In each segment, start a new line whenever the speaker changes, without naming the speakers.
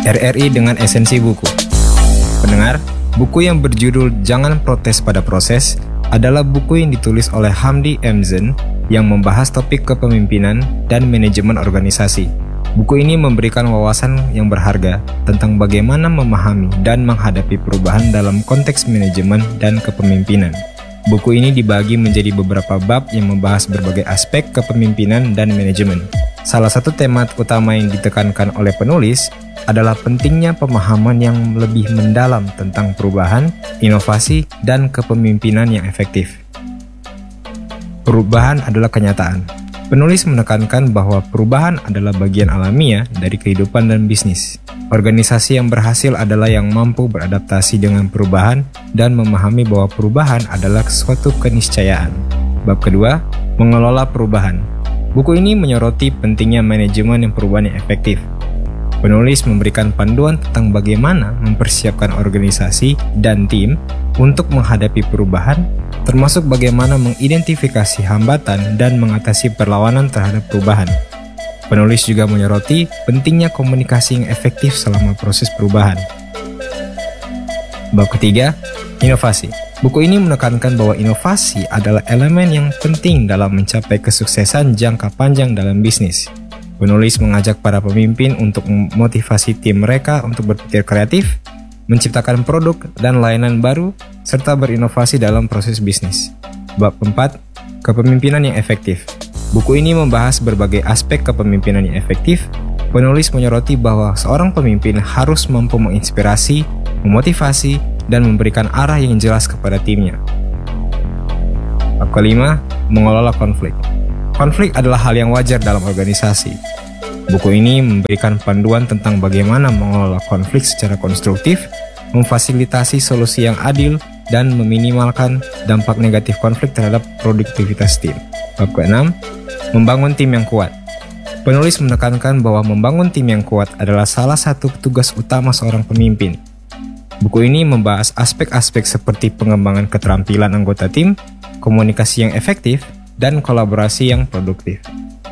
RRI dengan esensi buku. Pendengar, buku yang berjudul Jangan Protes Pada Proses adalah buku yang ditulis oleh Hamdi Emzen yang membahas topik kepemimpinan dan manajemen organisasi. Buku ini memberikan wawasan yang berharga tentang bagaimana memahami dan menghadapi perubahan dalam konteks manajemen dan kepemimpinan. Buku ini dibagi menjadi beberapa bab yang membahas berbagai aspek kepemimpinan dan manajemen. Salah satu tema utama yang ditekankan oleh penulis adalah pentingnya pemahaman yang lebih mendalam tentang perubahan, inovasi, dan kepemimpinan yang efektif. Perubahan adalah kenyataan. Penulis menekankan bahwa perubahan adalah bagian alamiah dari kehidupan dan bisnis. Organisasi yang berhasil adalah yang mampu beradaptasi dengan perubahan dan memahami bahwa perubahan adalah suatu keniscayaan. Bab kedua, mengelola perubahan. Buku ini menyoroti pentingnya manajemen yang perubahan yang efektif. Penulis memberikan panduan tentang bagaimana mempersiapkan organisasi dan tim untuk menghadapi perubahan, termasuk bagaimana mengidentifikasi hambatan dan mengatasi perlawanan terhadap perubahan. Penulis juga menyoroti pentingnya komunikasi yang efektif selama proses perubahan. Bab ketiga, inovasi. Buku ini menekankan bahwa inovasi adalah elemen yang penting dalam mencapai kesuksesan jangka panjang dalam bisnis. Penulis mengajak para pemimpin untuk memotivasi tim mereka untuk berpikir kreatif, menciptakan produk dan layanan baru, serta berinovasi dalam proses bisnis. Bab 4, kepemimpinan yang efektif. Buku ini membahas berbagai aspek kepemimpinan yang efektif. Penulis menyoroti bahwa seorang pemimpin harus mampu menginspirasi, memotivasi, dan memberikan arah yang jelas kepada timnya. Bab kelima, mengelola konflik. Konflik adalah hal yang wajar dalam organisasi. Buku ini memberikan panduan tentang bagaimana mengelola konflik secara konstruktif, memfasilitasi solusi yang adil, dan meminimalkan dampak negatif konflik terhadap produktivitas tim. Bab ke-6, membangun tim yang kuat. Penulis menekankan bahwa membangun tim yang kuat adalah salah satu tugas utama seorang pemimpin. Buku ini membahas aspek-aspek seperti pengembangan keterampilan anggota tim, komunikasi yang efektif, dan kolaborasi yang produktif.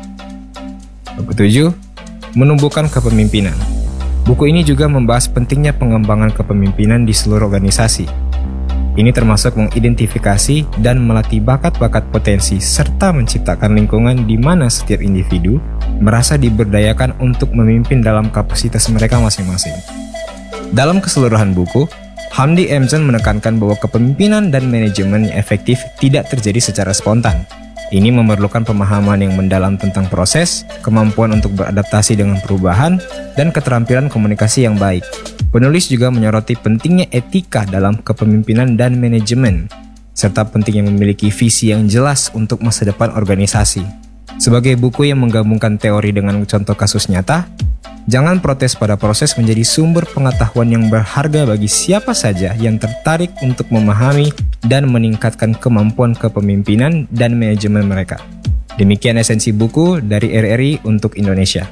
Bab ke-7, menumbuhkan kepemimpinan. Buku ini juga membahas pentingnya pengembangan kepemimpinan di seluruh organisasi. Ini termasuk mengidentifikasi dan melatih bakat-bakat potensi serta menciptakan lingkungan di mana setiap individu merasa diberdayakan untuk memimpin dalam kapasitas mereka masing-masing. Dalam keseluruhan buku, Hamdi Emzen menekankan bahwa kepemimpinan dan manajemen yang efektif tidak terjadi secara spontan. Ini memerlukan pemahaman yang mendalam tentang proses, kemampuan untuk beradaptasi dengan perubahan, dan keterampilan komunikasi yang baik. Penulis juga menyoroti pentingnya etika dalam kepemimpinan dan manajemen, serta pentingnya memiliki visi yang jelas untuk masa depan organisasi. Sebagai buku yang menggabungkan teori dengan contoh kasus nyata, Jangan Protes Pada Proses menjadi sumber pengetahuan yang berharga bagi siapa saja yang tertarik untuk memahami dan meningkatkan kemampuan kepemimpinan dan manajemen mereka. Demikian esensi buku dari RRI untuk Indonesia.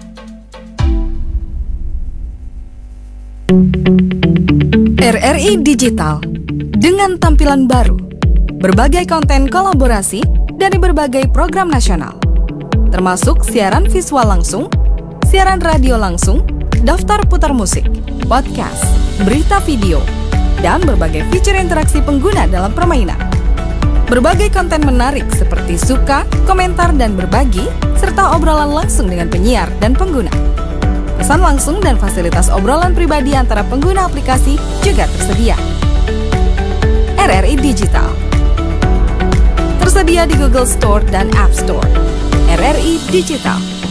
RRI Digital dengan tampilan baru, berbagai konten kolaborasi dari berbagai program nasional, termasuk siaran visual langsung, siaran radio langsung, daftar putar musik, podcast, berita video, dan berbagai fitur interaksi pengguna dalam permainan. Berbagai konten menarik seperti suka, komentar, dan berbagi, serta obrolan langsung dengan penyiar dan pengguna. Pesan langsung dan fasilitas obrolan pribadi antara pengguna aplikasi juga tersedia. RRI Digital tersedia di Google Store dan App Store. RRI Digital.